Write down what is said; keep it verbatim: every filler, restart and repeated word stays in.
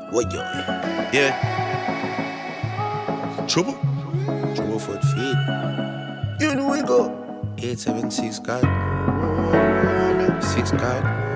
What yo? Yeah. Trouble? Trouble for the feet. You know we go. eight seven six card. six card.